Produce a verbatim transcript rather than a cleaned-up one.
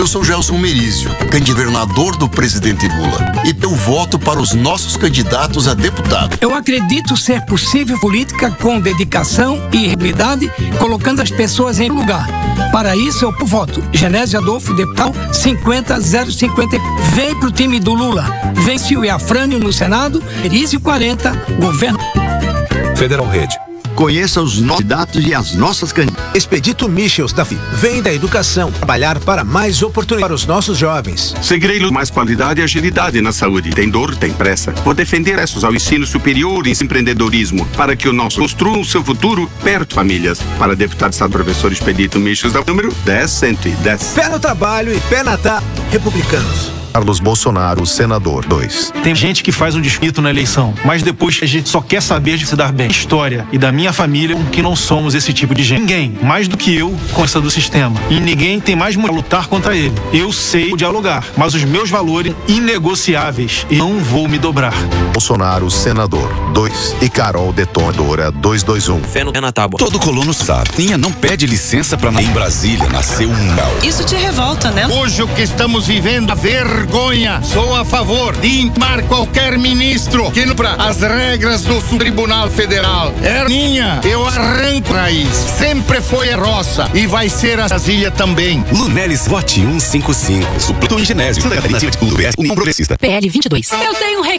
Eu sou Gelson Merizio, candidato do presidente Lula, e eu voto para os nossos candidatos a deputado. Eu acredito ser possível política com dedicação e habilidade, colocando as pessoas em lugar. Para isso, eu voto Genésio Adolfo, deputado cinquenta zero cinquenta. Vem pro time do Lula. Vence o Iafrânio no Senado, Merizio quarenta, governo. Federal Rede. Conheça os nossos candidatos e as nossas candidatas. Expedito Michels da F I. Vem da educação, trabalhar para mais oportunidades para os nossos jovens. Seguirei mais qualidade e agilidade na saúde. Tem dor, tem pressa. Vou defender esses ao ensino superior e empreendedorismo, para que o nosso construa o seu futuro perto de famílias. Para deputado de Estado, professor Expedito Michels da número dez cento e dez. Pé no trabalho e pé na tá. Republicanos. Carlos Bolsonaro, senador, dois. Tem gente que faz um discurso na eleição, mas depois a gente só quer saber de se dar bem. História e da minha família, que não somos esse tipo de gente. Ninguém, mais do que eu, consta do sistema. E ninguém tem mais motivo a lutar contra ele. Eu sei dialogar, mas os meus valores inegociáveis, e não vou me dobrar. Bolsonaro, senador, dois. E Carol Detonadora, dois dois um. Fé na tábua. Todo colono sabe. Ninha não pede licença pra... Em Brasília nasceu um gal. Isso te revolta, né? Hoje o que estamos vivendo a ver vergonha. Sou a favor de intimar qualquer ministro que não para as regras do Tribunal Federal. É minha, eu arranco a raiz. Sempre foi a roça e vai ser a Brasília também. Lunelis, vote cento e cinquenta e cinco. Suplito em Genésio. União Progressista. P L vinte e dois. Eu tenho um